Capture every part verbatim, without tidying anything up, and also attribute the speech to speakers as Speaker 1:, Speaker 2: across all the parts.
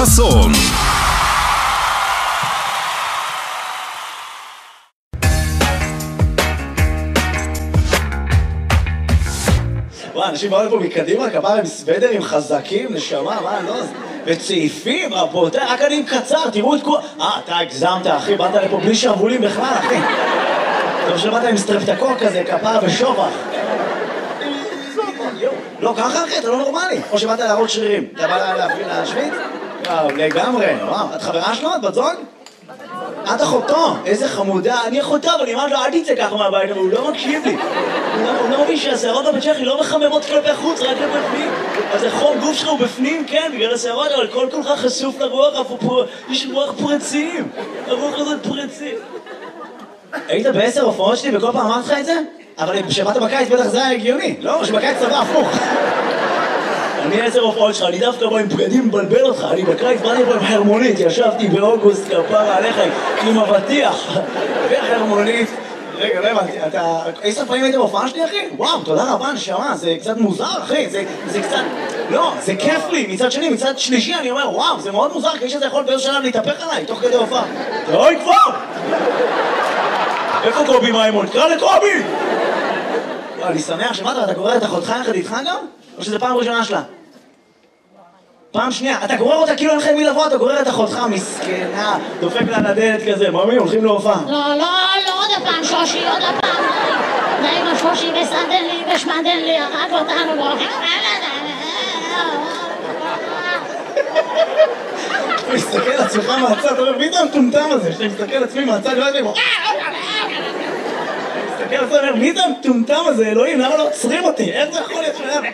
Speaker 1: חסון.
Speaker 2: וואי, אנשים באו לפה מקדימה, כפרה עם סוודרים חזקים, נשמה, מה, לא? וצעיפים, רבותיי, רק אני עם קצר, תראו את כל... אה, אתה הגזמת, אחי, באת לפה בלי שרבולים בכלל, אחי. טוב שבאת עם סטרפטקוק כזה, כפרה ושובח. לא, ככה אחי, אתה לא נורמלי. או שבאת להראות שרירים. אתה בא להפעיל להשוויץ? וואו, לגמרי. וואו, את חברה שלו? את בת זוג? את אחותו, איזה חמודה. אני אחותו, אבל אני אמרת לו, אל תצא ככה מהבית, אבל הוא לא מקשיב לי. הוא לא מבין שהשערות בבית שלך לא מחממות כלפי חוץ, רק כלפי פנים. אז החום גוף שלך הוא בפנים, כן, בגלל השערות, אבל כל כולך חשוף לרוח, יש רוח פרצים. הרוח הזאת פרצים. היית בעשר הופעות שלי וכל פעם אמרת לך את זה? אבל כשבאת בקיץ בטח זה היה הגיוני, לא? שבקיץ צבא הפוך. אני עשר הופעות שלך, אני דווקא בא עם בגדים מבלבל אותך, אני בקיץ באתי פה עם חרמונית, ישבתי באוגוסט כפרה עליך עם אבטיח וחרמונית. רגע, לא הבנתי, אתה... עשר פעמים היית בהופעה שלי, אחי? וואו, תודה רבה, נשמה, זה קצת מוזר, אחי, זה, זה קצת... לא, זה כיף לי, מצד שני, מצד שלישי, אני אומר, וואו, זה מאוד מוזר, כי שזה יכול באיזו שלב להתהפך עליי, תוך כדי הופעה. אוי, כבר! איפה קובי מיימון? קרא לקובי! אני שמח שמעת, אתה גורר את אחותך יחד איתך גם? או שזה פעם ראשונה שלה? פעם שנייה, אתה גורר אותה כאילו אין לך מי לבוא, אתה גורר את אחותך, מסכנה, דופק לה לדלת כזה, ממי, הולכים להופעה.
Speaker 3: לא, לא, לא, עוד הפעם שושי, עוד הפעם. די עם השושי וסדן לי ושמדן לי, הרג אותנו, והולכים...
Speaker 2: הוא מסתכל על עצמך מהצד, אתה אומר, מי זה המטומטם הזה? שאני מסתכל על עצמי מהצד, לא יודע לי, מסתכל על עצמי, אומר, מי זה המטומטם הזה, אלוהים, למה לא עוצרים אותי? איך זה יכול להיות שלהם?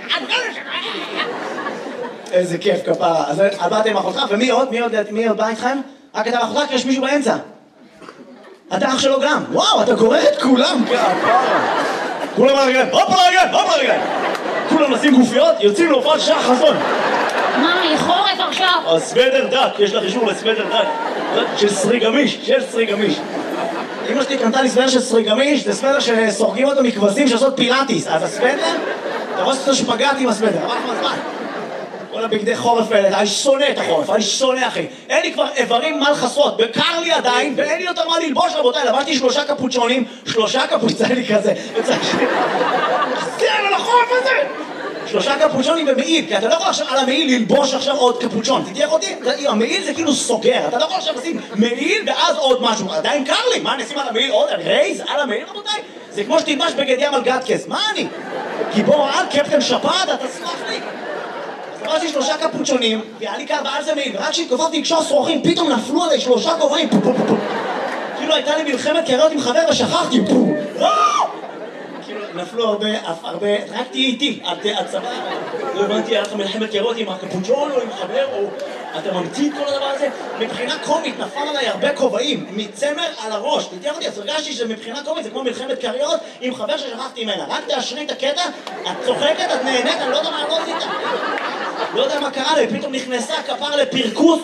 Speaker 2: איזה כיף כפרה. אז באת עם אחותך, ומי עוד? מי עוד בא איתכם? רק אתה ואחותך, כי יש מישהו באמצע. אתה אח שלו גם. וואו, אתה גורר את כולם. כפרה. כולם על הרגליים, הופ על הרגליים, הופ על הרגליים. כולם נשים גופיות, יוצאים להופעת שח חסון.
Speaker 3: מה, היא חורף עכשיו?
Speaker 2: הסוודר דק, יש לך אישור לסוודר דק. של סרי גמיש, של סרי גמיש. אמא שלי קנתה לי סוודר של סרי גמיש, זה סוודר שסורגים אותו מכבשים שעושות פילאטיס. אז הסוודר, אתה רואה שאתה שפגעת עם הסוודר, אמר לך מזמן. כל הבגדי חורף האלה, אני שונא את החורף, אני שונא אחי. אין לי כבר איברים מה לחסות, בקר לי עדיין, ואין לי יותר מה ללבוש רבותיי, לבשתי שלושה קפוצ'ונים, שלושה קפוצ'ונים לי כזה, וצריך ש... זה על החורף הזה! שלושה קפוצ'ונים במעיל, כי אתה לא יכול עכשיו על המעיל ללבוש עכשיו עוד קפוצ'ון, תתייך אותי? המעיל זה כאילו סוגר, אתה לא יכול עכשיו לשים מעיל ואז עוד משהו, עדיין קר לי, מה נשים על המעיל עוד? רייז על המעיל רבותיי? זה כמו שתלבש בגד ים על גטקס, מה אני? גיבור על קפטן שפעת, אתה סלח לי? אז יש שלושה קפוצ'ונים, והיה לי קר ועל זה מעיל, ורק כשהתקופפתי לקשור שרוכים, פתאום נפלו עליי שלושה כובעים, כאילו הייתה לי מלחמת קריות עם חבר ושכחתי, כאילו נפלו הרבה, הרבה, רק תהיה איתי, עד צבא, לא הבנתי, היה לך מלחמת קריות עם הקפוצ'ון או עם חבר, או אתה ממציא את כל הדבר הזה, מבחינה קומית נפל עליי הרבה כובעים, מצמר על הראש, תתייך אותי, אז הרגשתי שמבחינה קומית זה כמו מלחמת קריות עם חבר ששכחתי ממנה, רק תאשרי את הקטע, את צוחקת, את נהנית, אני לא יודע מה לא עשית. לא יודע מה קרה לי, פתאום נכנסה כפר לפרקוס.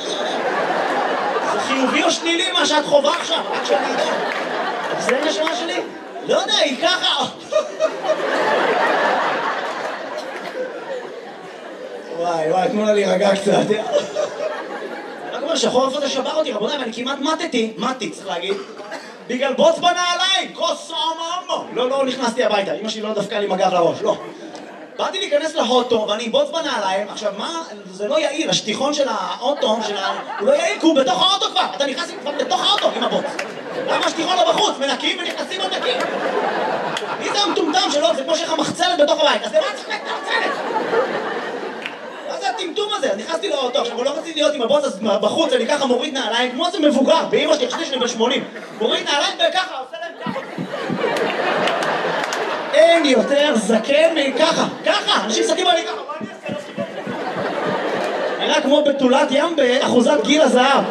Speaker 2: זה חיובי או שלילי מה שאת חובה עכשיו, רק שאני יודע. זה נשמה שלי? לא יודע, היא ככה. וואי וואי, תנו לה להירגע קצת. רק אומר שהחורף הזה שבר אותי רבותיי, ואני כמעט מתתי, מתי צריך להגיד, בגלל בוץ בנעליים, כוס עממו. לא, לא נכנסתי הביתה, אמא שלי לא דפקה לי מגב לראש, לא. באתי להיכנס להוטו ואני בוץ בנעליים, עכשיו מה, זה לא יעיל, השטיחון של האוטו, של ה... הוא לא יעיל כי הוא בתוך האוטו כבר, אתה נכנס כבר בתוך האוטו עם הבוץ. למה השטיחון לא בחוץ? מנקים ונכנסים עוד נקים. מי זה המטומטם שלו? זה כמו שיש לך מחצלת בתוך הבית, אז למה צריך את המחצלת? מה זה הטמטום הזה? נכנסתי לאוטו, עכשיו הוא לא רציתי להיות עם הבוץ אז בחוץ, אני ככה מוריד נעליים, כמו זה מבוגר, באמא שלי, חשבתי שאני ב-שמונים. מוריד נעליים וככה, עושה להם ככה. אין יותר זקן מככה, ככה, אנשים מסתכלים עלי ככה, מה אני אעשה? נראה כמו בתולת ים באחוזת גיל הזהב.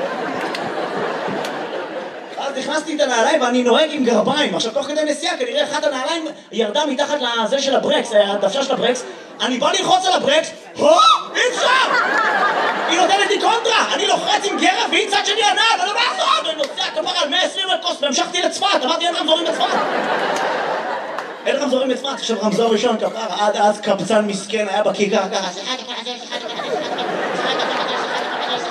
Speaker 2: אז נכנסתי את הנעליים ואני נוהג עם גרביים, עכשיו תוך כדי נסיעה כנראה אחת הנעליים ירדה מתחת לזה של הברקס, הדוושה של הברקס, אני בא ללחוץ על הברקס, הו, אי אפשר! היא נותנת לי קונטרה, אני לוחץ עם גרב והיא צד שני הנעל, אני לא מעזור! ואני נוסע כפר על מאה ועשרים לקוס והמשכתי לצפת, אמרתי אין רמזורים לצפת. אין רמזורים לצפת, עכשיו רמזור ראשון כפר, עד אז קבצן מסכן היה בכיכר ככה,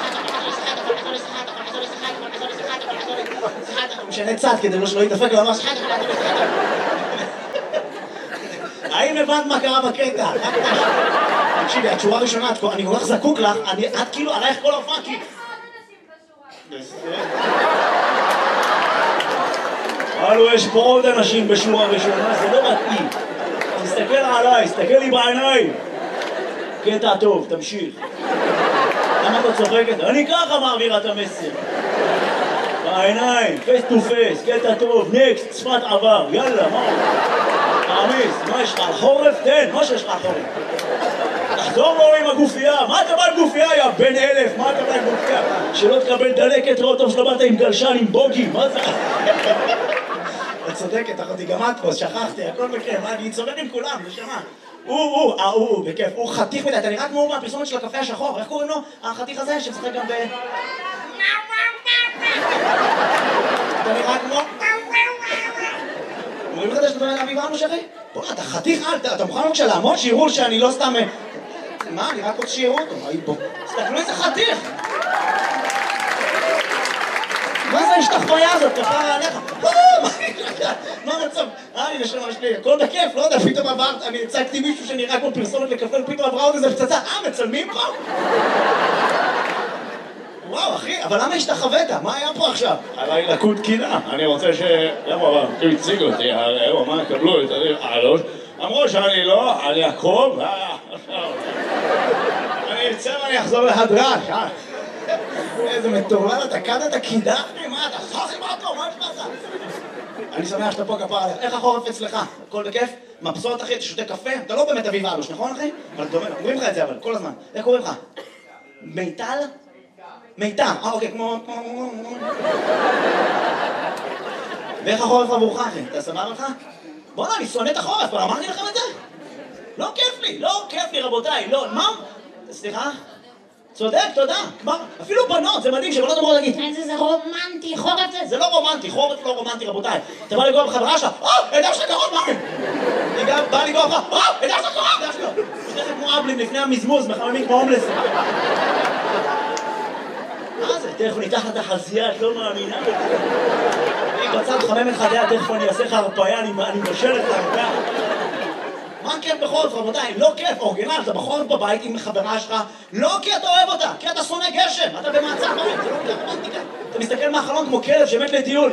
Speaker 2: משנה צד כדי שלא יתדפק לו ממש. האם הבנת מה קרה בקטע? תקשיבי, את שורה ראשונה, אני כל כך זקוק לך, את כאילו עלייך כל ההופעה, כי... הלו, יש פה עוד אנשים בשורה ראשונה, זה לא מתאים. תסתכל עליי, תסתכל לי בעיניים. קטע טוב, תמשיך. למה אתה צוחקת? אני ככה מעבירה את המסר. בעיניים, פייס טו פייס, קטע טוב, נקסט, שפת עבר, יאללה, מה? תעמיס, מה יש לך? על חורף? תן, מה שיש לך על חורף? תחזור לו עם הגופייה, מה אתה בא עם גופייה, יא בן אלף? מה אתה בא עם גופייה? שלא תקבל דלקת, ראות טוב שלא באת עם גלשן, עם בוגי, מה זה? את צודקת, אחותי, גם את פה, שכחתי, הכל בכיף, אני צודק עם כולם, נשמה. הוא, הוא, הוא, הוא, בכיף, הוא חתיך מדי, אתה נראה כמו מהפרסומת של הקפה השחור, איך קוראים לו? החתיך הזה שמשחק גם ב... אתה נראה כמו... אומרים לך שאתה מדבר אביב אנו שרי? בוא, אתה חתיך, אתה מוכן בבקשה לעמוד, שיראו שאני לא סתם... מה, אני רק רוצה שיראו אותו, בוא. תסתכלו איזה חתיך! מה זה השתחוויה הזאת? כפרה עליך? מה המצב? אה, הנה שם שלי, הכל בכיף, לא יודע, פתאום עברת, אני הצגתי מישהו שנראה כמו פרסומת לקפה, ופתאום עברה עוד איזה פצצה, אה, מצלמים פה? וואו, אחי, אבל למה השתחווית? מה היה פה עכשיו?
Speaker 1: עליי לקוד קינה, אני רוצה ש... למה, אבל, הוא הציג אותי, הוא אמר, קבלו את העלות, אמרו שאני לא, אני אקרוב,
Speaker 2: אני אצא ואני אחזור להדרש, אה? איזה מטורלל, אתה קד את הקידה? מה, אתה סחי מה אותו? מה יש לך? אני שמח שאתה פה כפר עליך. איך החורף אצלך? הכל בכיף? מבסוט אחי, אתה שותה קפה? אתה לא באמת אביב אלוש, נכון אחי? אבל אתה אומר, אומרים לך את זה אבל, כל הזמן. איך קוראים לך? מיטל? מיטל, אה אוקיי, כמו... ואיך החורף עבורך אחי? אתה סבבה לך? בוא'נה, אני שונא את החורף, אבל אמרתי לכם את זה? לא כיף לי, לא כיף לי רבותיי, לא, מה? סליחה? צודק, תודה, כבר, אפילו בנות, זה מדהים שבנות אמרו להגיד
Speaker 3: איזה זה רומנטי, חורף זה...
Speaker 2: זה לא רומנטי, חורף לא רומנטי רבותיי. אתה בא לגוע בחברה שלך, אה, עדה שלך קרוב, מה? אני גם בא לגוע בך, אה, עדה שלך קרוב, עדה שלך. שתכף כמו אבלים לפני המזמוז, מחממים כמו הומלס. מה זה? תכף ניתח את החזייה, את לא מאמינה בזה. אני בצד חמם לך דעה, תכף אני אעשה לך הרפאיה, אני מבשל לך הרבה. מה כיף בחורף, רבותיי? לא כיף, אורגינל, אתה בחורף בבית עם חברה שלך, לא כי אתה אוהב אותה, כי אתה שונא גשם, אתה במעצר בית, זה לא רומנטיקה. אתה מסתכל מהחלון כמו כלב שמת לטיול.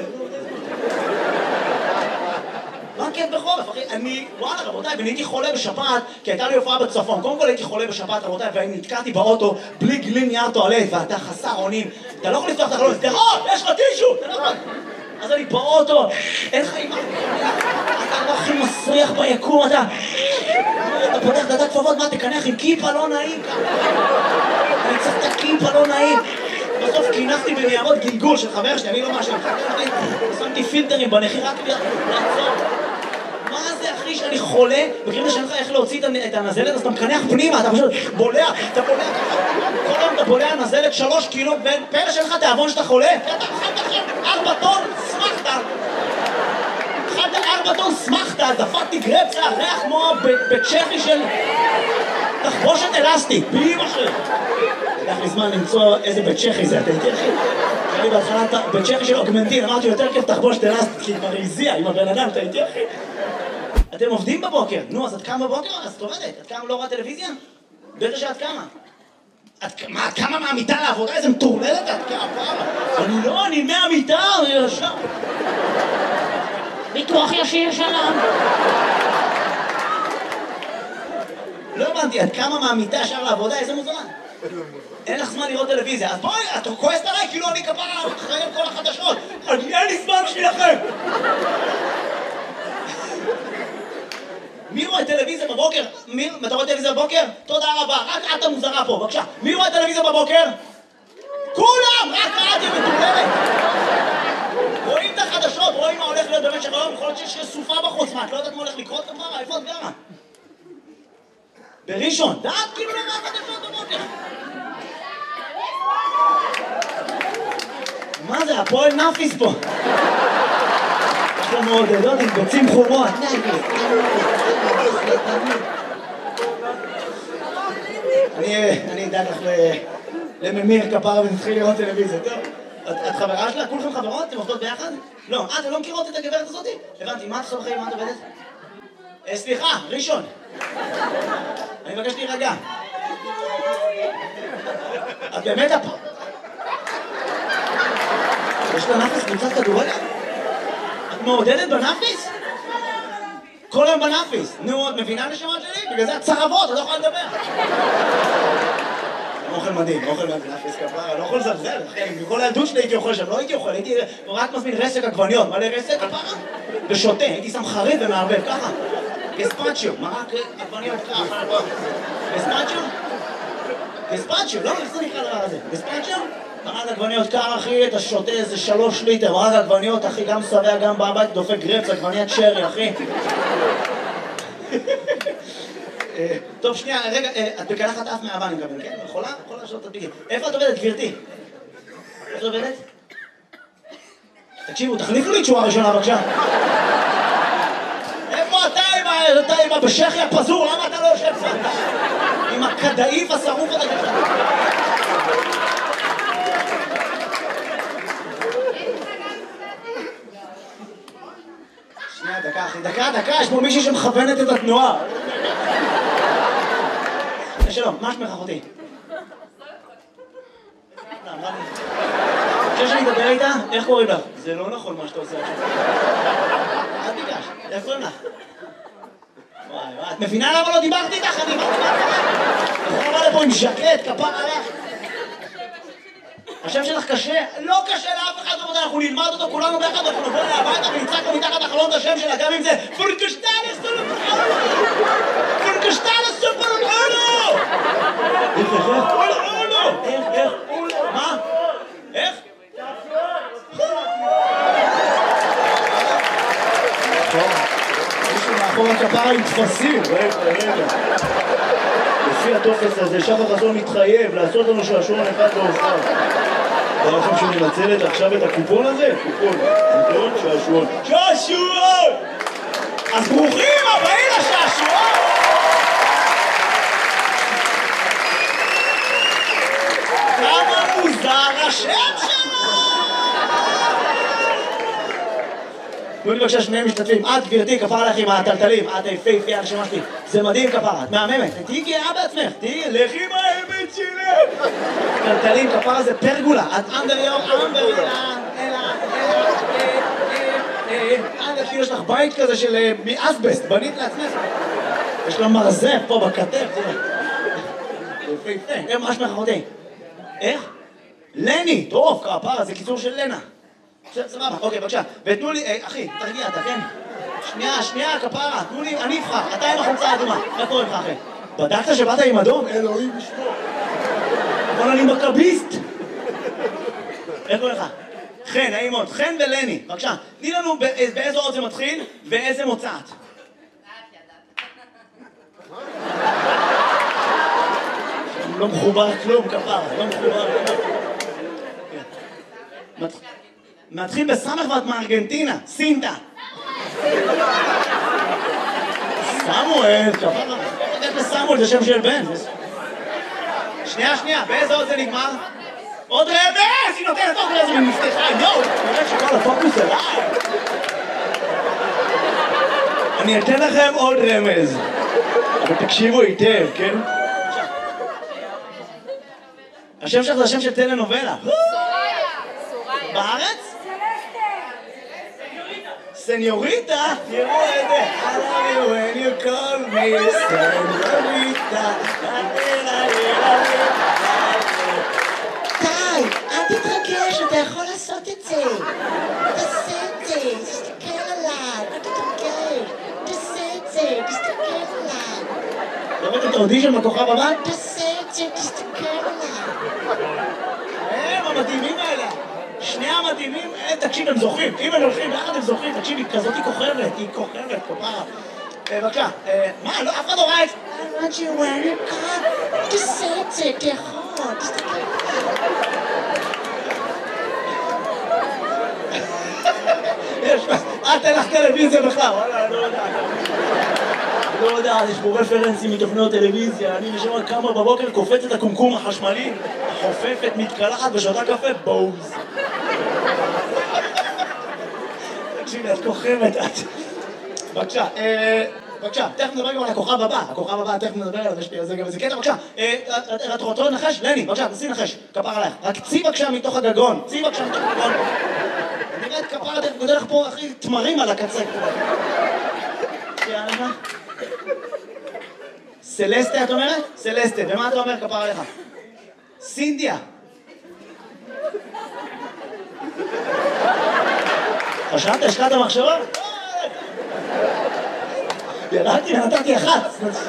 Speaker 2: מה כיף בחורף, אחי? אני, וואלה, רבותיי, ואני הייתי חולה בשפעת, כי הייתה לי הופעה בצפון. קודם כל הייתי חולה בשפעת, רבותיי, ואני נתקעתי באוטו בלי גלין נייר טואלט, ואתה חסר אונים. אתה לא יכול לפתוח את החלון, תראות, יש לך טישו, אתה לא יכול. אז אני באוטו, אין לך אימא, אתה לא הכי מסריח ביקום, אתה... אתה פותח דעת כפפות, מה, תקנח עם כיפה לא נעים ככה. אני צריך את הכיפה לא נעים. בסוף קינחתי בניירות גלגול של חבר שלי, אני לא משהו, שמתי פילטרים בנחי רק לעצור. מה זה אחי שאני חולה, בקריב שאין לך איך להוציא את הנזלת, אז אתה מקנח פנימה, אתה פשוט בולע, אתה בולע ככה, כל היום אתה בולע נזלת שלוש קילו, ופלא שאין לך תיאבון שאתה חולה, אתה אכלת עכשיו ארבע טון, שמחת. אכלת ארבע טון, שמחת, דפקתי גרפסה, ריח כמו בצ'כי של תחבושת אלסטית, בלי משהו. לקח לי זמן למצוא איזה בית צ'כי זה, אתה איתי אחי? אני בהתחלה בית צ'כי של אוגמנטין, אמרתי יותר כיף תחבושת אלסטית, כי היא כבר הזיעה עם הבן אדם, אתה איתי אחי? אתם עובדים בבוקר, נו, אז את קמה בבוקר? אז את עובדת, את קמה לא רואה טלוויזיה? בטח שאת קמה. מה, את קמה מהמיטה לעבודה? איזה מטורללת את קמה? אני לא, אני מהמיטה, אני ישר.
Speaker 3: ביטוח ישיר שלום.
Speaker 2: לא הבנתי, את קמה מהמיטה ישר לעבודה, איזה מוזמן? אין לך זמן לראות טלוויזיה, אז בואי, את כועסת עליי כאילו אני כפרה אחרי כל החדשות. אין לי זמן בשבילכם. מי רואה טלוויזיה בבוקר? מי, אתה רואה טלוויזיה בבוקר? תודה רבה, רק את המוזרה פה, בבקשה. מי רואה טלוויזיה בבוקר? כולם! רק את היא מטורללת. רואים את החדשות, רואים מה הולך להיות במשך היום, יכול להיות שיש סופה בחוץ, מה, את לא יודעת מה הולך לקרות כפרה? איפה את גרה? בראשון, דעת כאילו לא רואה חדשות בבוקר. מה זה, הפועל נאפיס פה? יש לו מעודדות עם ביצים חומות. אני אדאג לך לממיר כפרה ונתחיל לראות טלוויזיה, טוב? את חברה שלה? כולכם חברות? אתם עובדות ביחד? לא. אה, אתם לא מכירות את הגברת הזאת? הבנתי, מה את עושה בחיים? מה את עובדת? סליחה, ראשון. אני מבקש להירגע. את באמת הפ... יש לה נאפיס קבוצת כדורגל? את מעודדת בנאפיס? כל היום בנאפיס. נו, את מבינה נשמות שלי? בגלל זה את צרבות, את לא יכולה לדבר. אוכל מדהים, אוכל מדהים, נאפיס כפרה, אני לא יכול לזלזל, אחי. מכל הילדות שלי הייתי אוכל שם, לא הייתי אוכל, הייתי רק מזמין רסק עגבניות. מה לרסק? כפרה? ושותה, הייתי שם חריף ומערבב, ככה. גספצ'יו, מרק עגבניות ככה. גספצ'יו? גספצ'יו, לא? איך זה נקרא דבר הזה? גספצ'יו? מרק עגבניות קר, אחי, אתה שותה איזה שלוש ליטר, מרק עגבניות, אחי, גם שבע, גם בבית, דופק גרפס, עגבניית שרי, אחי. טוב, שנייה, רגע, את בקלחת אף מהאבא, אני מקבל, כן? יכולה? יכולה לשאול את הדביקים. איפה את עובדת, גברתי? איפה את עובדת? תקשיבו, תחליפו לי תשובה ראשונה, בבקשה. איפה אתה עם הבשכי הפזור? למה אתה לא יושב פה? עם הכדאיף השרוף הזה ככה. שנייה, דקה, אחי, דקה, דקה, יש פה מישהי שמכוונת את התנועה. שלום, מה שמך אחותי? חושב שאני אדבר איתה? איך קוראים לך? זה לא נכון מה שאתה עושה עכשיו. אל תיגש, איך קוראים לך? וואי וואי, את מבינה למה לא דיברתי איתך? אני דיברתי איתך. אתה בא לפה עם ז'קט, כפר עליך. השם שלך קשה? לא קשה לאף אחד, אנחנו נלמד אותו כולנו ביחד, אנחנו נבוא אליה הביתה ונצעק לו מתחת החלון את השם שלה, גם אם זה פורקשטלס סופרולו! פורקשטלס סופרולו! איך, איך, איך? איך, איך? מה? איך? מישהו מאחור הכפרה עם תפסים, רגע, רגע. לפי הטופס הזה, שחר חסון מתחייב לעשות לנו שעשועון אחד לאופן. אתה לכם שהוא מנצלת עכשיו את הקופון הזה? קופון, קופון, שעשועון. שעשועון! אז ברוכים הבאים לשעשועון! כמה מוזר השם שלו! תנו לי בבקשה שני משתתפים. את גברתי, כפרה עליך עם הטלטלים, את היפהפייה הנשמה שלי. זה מדהים כפרה, את מהממת. תהיי גאה בעצמך, תהיי לכי עם האמת שלך. טלטלים, כפרה זה פרגולה. את אנדר יור, אנדר יור, אלא, אלא, אלא, יש לך בית כזה של מאסבסט, בנית לעצמך. יש לה מרזב פה בכתף, תראה. יפהפה, איך מה שמך אחותי? איך? לני, טוב, כפרה, זה קיצור של לנה. סבבה, אוקיי, בבקשה. ותנו לי, אחי, תרגיע אתה, כן? שנייה, שנייה, כפרה, תנו לי, אני אבחר. אתה עם החולצה האדומה. איך קוראים לך, אחי? בדקת שבאת עם אדום? אלוהים לשמור. אבל אני מכביסט. איך קוראים לך? חן, נעים מאוד. חן ולני, בבקשה. תני לנו באיזו אות זה מתחיל ואיזה מוצאת. לא מחובר כלום, כפרה, לא מחובר כלום. מתחיל בסמך ואת מארגנטינה, סינטה. סמואל, כפרה. איך לסמואל זה שם של בן. שנייה, שנייה, באיזה עוד זה נגמר? עוד רמז! היא נותנת עוד רמז ומפתחה, יואו! נראה שכל הפוקוס אליי. אני אתן לכם עוד רמז. אבל תקשיבו היטב, כן? השם שלך זה השם של טלנובלה. בארץ? סניוריטה? תראו את זה. I love you when you call me סניוריטה.
Speaker 4: די, אל תתרגש, אתה יכול לעשות את זה. תעשה את זה, תסתכל עליו, אל תתרגש. תעשה את זה, תסתכל עליו.
Speaker 2: לראות את האודישן בכוכב הבא?
Speaker 4: תעשה את זה, תסתכל עליו.
Speaker 2: הם המדהימים האלה. שני המדהימים, תקשיב, הם זוכרים. אם הם הולכים ביחד הם זוכרים, תקשיב, היא כזאת היא כוכבת, היא כוכבת, כפרה. בבקשה, מה, לא, אף אחד לא ראה את זה.
Speaker 4: I want you when you come. תעשה את זה, אתה יכול, תסתכל עליו.
Speaker 2: אה, תן לך טלוויזיה בכלל, וואלה, לא יודע. לא יודע, יש פה רפרנסים מתוכניות טלוויזיה, אני נשמע כמה בבוקר קופץ את הקומקום החשמלי, חופפת, מתקלחת ושותה קפה, בוז. תקשיבי, את כוכבת, את... בבקשה, בבקשה, תכף נדבר גם על הכוכב הבא, הכוכב הבא, תכף נדבר עליו, יש לי על זה גם איזה קטע, בבקשה, את רוצה לנחש? לני, בבקשה, תנסי לנחש, כפר עלייך, רק צי בבקשה מתוך הגגון, צי בבקשה מתוך הגגון. נראה את כפר עלייך, גודל לך פה, אחי, תמרים על הקצה. יאללה. סלסטה, את אומרת? סלסטה, ומה אתה אומר, כפר עליך? סינדיה. חשבת, השקעת מחשבה? ירדתי ונתתי אחת.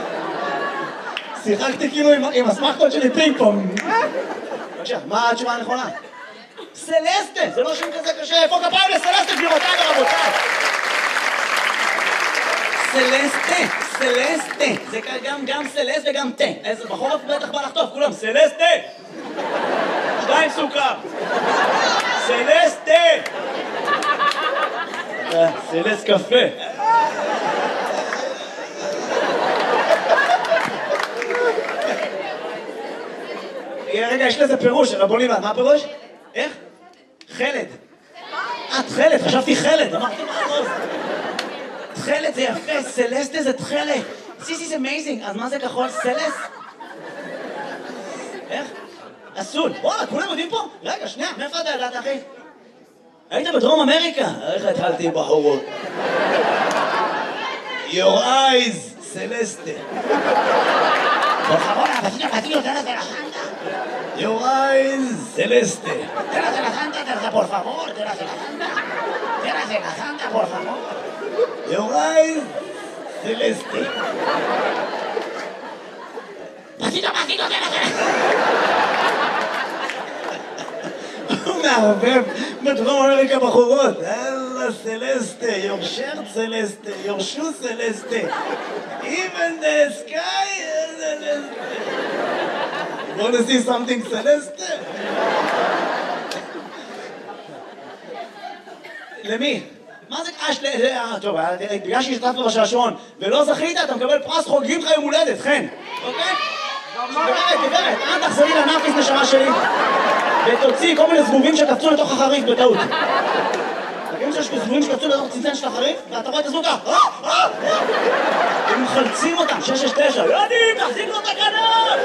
Speaker 2: שיחקתי כאילו עם הסמכות שלי פינג פונג. בבקשה, מה התשובה הנכונה? סלסטה, זה לא שם כזה קשה. איפה כפיים לסלסטה, גבירותיי ורבותיי? סלסטה, סלסטה. זה גם סלסט וגם תה. איזה בחורף בטח בא לחטוף, כולם. סלסטה! שתיים סוכר. סלסטה! סלסט קפה. רגע, יש לזה פירוש, רבו ליבן, מה הפירוש? איך? חלד. את חלד, חשבתי חלד, אמרתי מה הראש? תחלת זה יפה, סלסטה זה תחלת. This is amazing, אז מה זה כחול? סלס? איך? אסול. וואלה, כולם יודעים פה? רגע, שנייה, מאיפה אתה ידעת, אחי? היית בדרום אמריקה? איך התחלתי בחורות? Your eyes, סלסטה. Por favor, vecino, vecino, te das de la santa. Your eyes, celeste. Te das de la santa, te das, por favor, te das de la santa. Te das de la santa, por favor. Your eyes, celeste. Vecino, vecino, te das de la santa. הוא מערבב בדרום אמריקה בחורות. אללה סלסטה, your shirt סלסטה, your shoe סלסטה. Even the sky is celeste. You want to see something celeste? למי? מה זה קש ל... טוב, בגלל שהשתתפת בשעשועון ולא זכית, אתה מקבל פרס חוגגים לך יום הולדת, חן. אוקיי? גברת, גברת, אל תחזרי לנאפיס נשמה שלי ותוציאי כל מיני זבובים שקפצו לתוך החריף בטעות. תגידו שיש זבובים שקפצו לתוך צנצן של החריף ואתה רואה את הזבוב ככה הם מחלצים אותם, שש שש תשע ילדים, תחזיק לו את הכנף!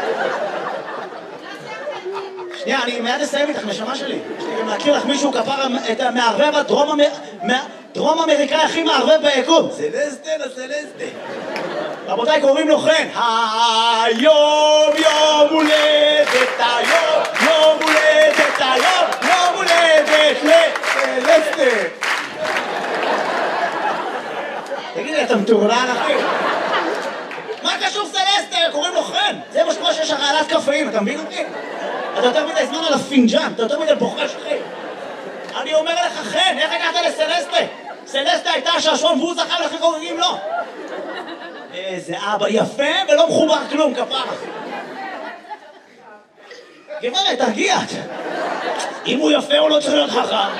Speaker 2: שנייה, אני מיד אסיים איתך, נשמה שלי. יש לי גם להכיר לך מישהו כפר את המערבב הדרום אמריקאי הכי מערבב ביקום. סלסטה לסלסטה. רבותיי, קוראים לו חן. היום יום הולדת, היום יום הולדת, היום יום הולדת לסלסטה. תגידי, אתה מטורלל, אחי? מה קשור סלסטה? קוראים לו חן. זה מה שקורה שיש הרעלת קפאים, אתה מבין אותי? אתה יותר מדי זמן על הפינג'אן, אתה יותר מדי בוחש, אחי. אני אומר לך, חן, איך הגעת לסלסטה? סלסטה הייתה השעשועון והוא זכה לכי חוגגים לו. איזה אבא יפה ולא מחובר כלום, כפרה. גברת, תרגיע. אם הוא יפה הוא לא צריך להיות חכם.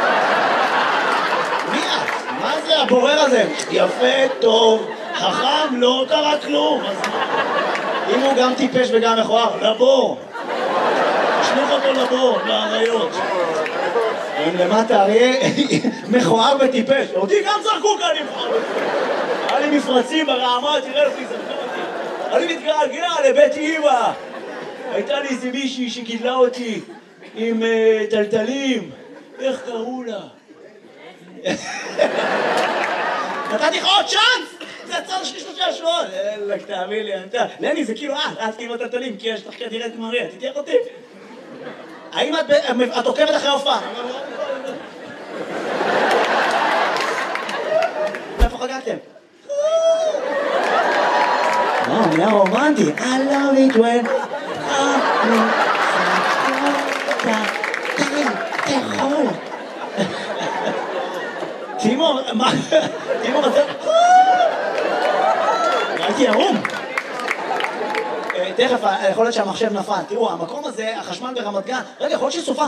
Speaker 2: מי את? מה זה הבורר הזה? יפה, טוב, חכם, לא קרה כלום. אם הוא גם טיפש וגם מכוער, לבור. תשלוח אותו לבור, לאריות. אם למטה אריה מכוער וטיפש. אותי גם זרקו כאן מכוער. היה לי מפרצים ברעמה, תראה לפי זרקו אותי. אני מתגעגע לבית אמא. הייתה לי איזה מישהי שגידלה אותי עם טלטלים. איך קראו לה? נתתי לך עוד צ'אנס! זה הצד שלי שלושה שבועות! אלק, תאמין לי, אתה... לני, זה כאילו את, את כאילו טלטלים, כי יש לך כדירת מריה, תתייך אותי? האם את עוקבת אחרי הופעה? איפה חגגתם? וואו, נהיה רומנטי. I love it when... תאכול. תימור, מה? תימור, אתה... הייתי ערום. תכף, יכול להיות שהמחשב נפל. תראו, המקום הזה, החשמל ברמת גן, רגע, יכול להיות שסופה.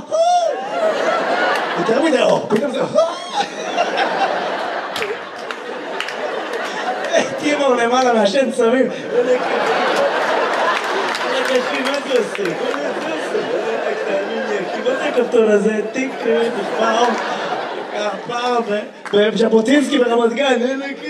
Speaker 2: יותר מדי אור, פתאום זה... תימור למעלה מהשן צמים. רגע, אחי, מה זה עושה? מה זה עושה? תאמין לי, כי מה זה הכפתור הזה, טיק, פעם, פעם, וז'בוטינסקי ברמת גן,